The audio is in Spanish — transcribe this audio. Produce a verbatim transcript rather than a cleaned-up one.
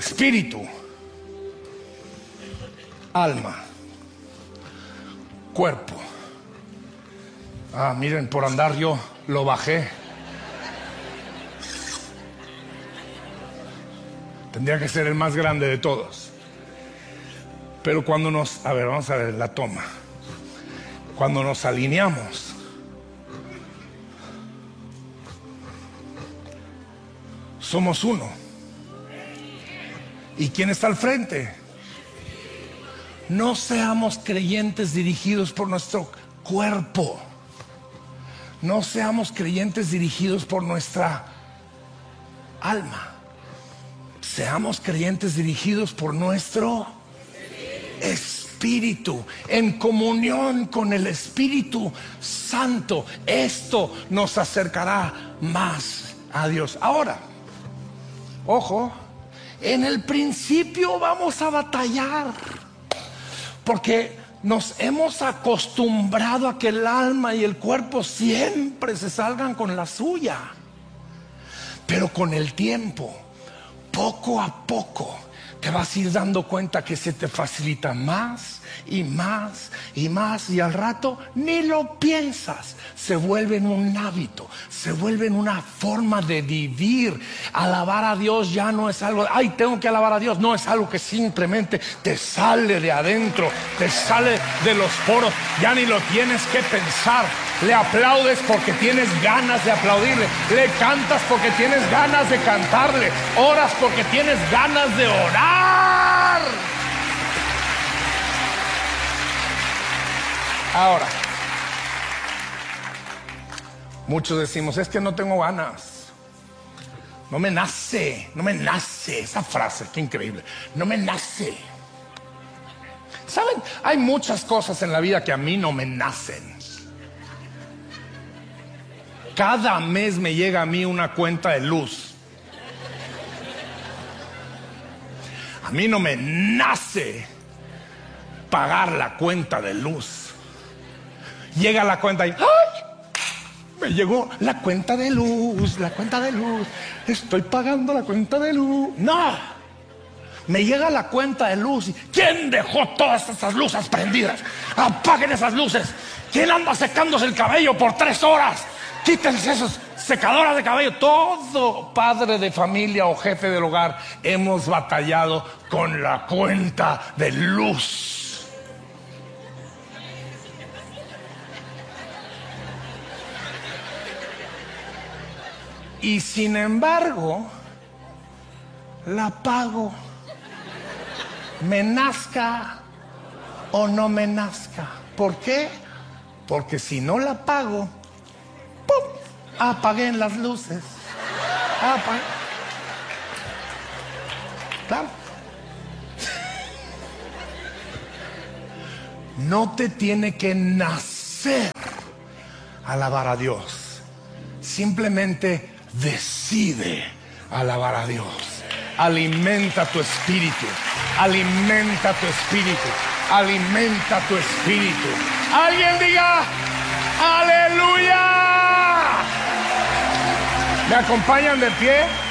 espíritu, alma, cuerpo. Ah, miren, por andar yo lo bajé. Tendría que ser el más grande de todos. Pero cuando nos... A ver, vamos a ver la toma. Cuando nos alineamos, somos uno. ¿Y quién está al frente? No seamos creyentes dirigidos por nuestro cuerpo. No seamos creyentes dirigidos por nuestra alma. Seamos creyentes dirigidos por nuestro espíritu, en comunión con el Espíritu Santo. Esto nos acercará más a Dios. Ahora, ojo, en el principio vamos a batallar, porque nos hemos acostumbrado a que el alma y el cuerpo siempre se salgan con la suya. Pero con el tiempo, poco a poco, te vas a ir dando cuenta que se te facilita más y más y más, y al rato ni lo piensas. Se vuelve en un hábito, se vuelve en una forma de vivir. Alabar a Dios ya no es algo, ay, tengo que alabar a Dios. No, es algo que simplemente te sale de adentro, te sale de los poros. Ya ni lo tienes que pensar. Le aplaudes porque tienes ganas de aplaudirle. Le cantas porque tienes ganas de cantarle. Oras porque tienes ganas de orar. Ahora, muchos decimos, es que no tengo ganas. No me nace, no me nace. Esa frase, qué increíble. No me nace. ¿Saben? Hay muchas cosas en la vida que a mí no me nacen. Cada mes me llega a mí una cuenta de luz. A mí no me nace pagar la cuenta de luz. Llega la cuenta y ¡ay! Me llegó la cuenta de luz, la cuenta de luz. Estoy pagando la cuenta de luz. No, me llega la cuenta de luz y ¿quién dejó todas esas luces prendidas? Apaguen esas luces. ¿Quién anda secándose el cabello por tres horas? Quítense esos secadoras de cabello. Todo padre de familia o jefe del hogar hemos batallado con la cuenta de luz. Y sin embargo, la pago. Me nazca o no me nazca. ¿Por qué? Porque si no la pago, ¡pum!, apaguen las luces. Apaguen. Claro. No te tiene que nacer alabar a Dios. Simplemente decide alabar a Dios. Alimenta tu espíritu. Alimenta tu espíritu. Alimenta tu espíritu. Alguien diga ¡aleluya! ¿Me acompañan de pie?